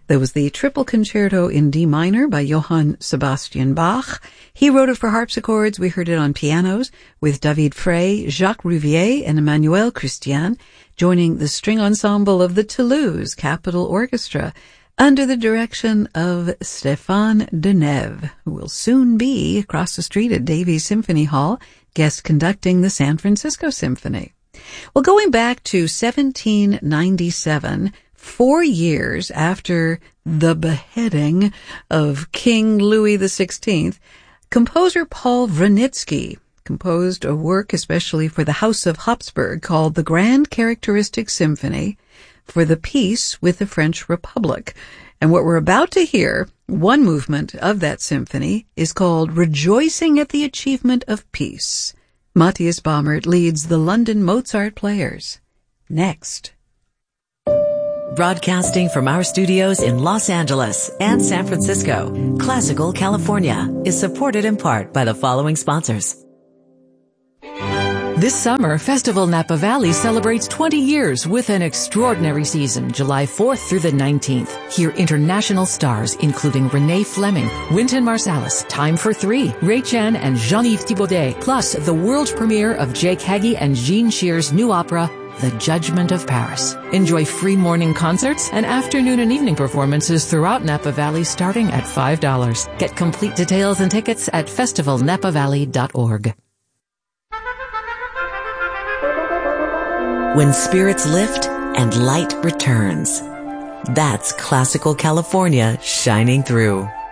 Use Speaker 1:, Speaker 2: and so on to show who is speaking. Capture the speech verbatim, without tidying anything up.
Speaker 1: There was the Triple Concerto in D minor by Johann Sebastian Bach. He wrote it for harpsichords. We heard it on pianos with David Frey, Jacques Rouvier, and Emmanuel Christian, joining the string ensemble of the Toulouse Capitol Orchestra under the direction of Stéphane Denève, who will soon be across the street at Davies Symphony Hall, guest conducting the San Francisco Symphony. Well, going back to seventeen ninety-seven, four years after the beheading of King Louis the sixteenth, composer Paul Wranitzky composed a work especially for the House of Habsburg called the Grand Characteristic Symphony for the Peace with the French Republic. And what we're about to hear, one movement of that symphony, is called Rejoicing at the Achievement of Peace. Matthias Baumert leads the London Mozart Players. Next.
Speaker 2: Broadcasting from our studios in Los Angeles and San Francisco, Classical California is supported in part by the following sponsors.
Speaker 3: This summer, Festival Napa Valley celebrates twenty years with an extraordinary season, July fourth through the nineteenth. Hear international stars including Renee Fleming, Wynton Marsalis, Time for Three, Ray Chan, and Jean-Yves Thibaudet, plus the world premiere of Jake Hagee and Jean Shear's new opera, The Judgment of Paris. Enjoy free morning concerts and afternoon and evening performances throughout Napa Valley starting at five dollars. Get complete details and tickets at festival napa valley dot org.
Speaker 2: When spirits lift and light returns. That's Classical California shining through.